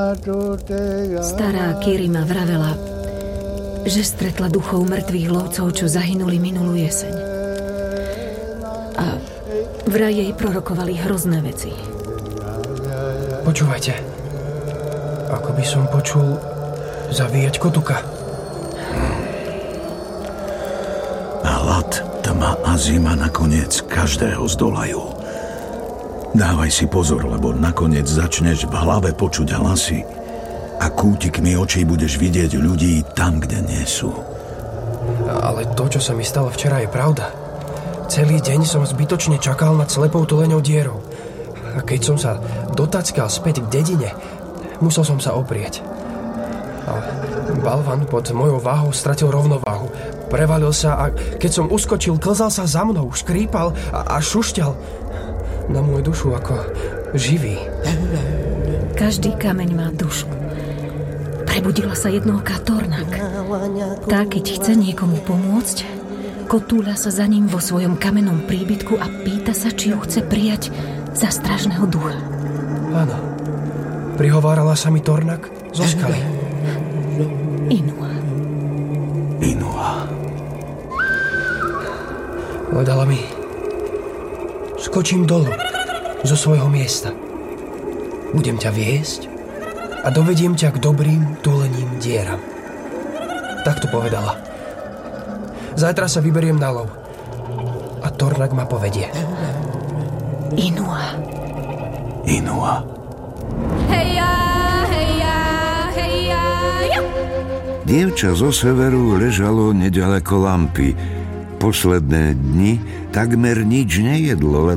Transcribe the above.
Stará Kirima vravela, že stretla duchov mŕtvych lovcov, čo zahynuli minulú jeseň. A vraj jej prorokovali hrozné veci. Počúvajte. Ako by som počul zavíjať kotuka. Hlad, tma a zima nakoniec každého zdolajú. Dávaj si pozor, lebo nakoniec začneš v hlave počuť hlasy a kútikmi očí budeš vidieť ľudí tam, kde nie sú. Ale to, čo sa mi stalo včera, je pravda. Celý deň som zbytočne čakal nad slepou tuleňou dierou. A keď som sa dotackal späť k dedine, musel som sa oprieť. A balvan pod mojou váhou stratil rovnováhu. Prevalil sa a keď som uskočil, klzal sa za mnou, škrípal a šušťal na moju dušu ako živý. Každý kameň má dušu. Prebudila sa jednooká Tornak. Tá, keď chce niekomu pomôcť, kotúľa sa za ním vo svojom kamennom príbytku a pýta sa, či ju chce prijať za strážneho ducha. Áno. Prihovárala sa mi Tornak zo skaly. Inua. Povedala mi, skočím dolu zo svojho miesta. Budem ťa viesť a dovediem ťa k dobrým tulením dieram. Tak to povedala. Zajtra sa vyberiem na lov a Tornak ma povedie. Inua. Heja, heja, heja, ja. Dievča zo severu ležalo nedaleko lampy. Posledné dni takmer nič nejedlo,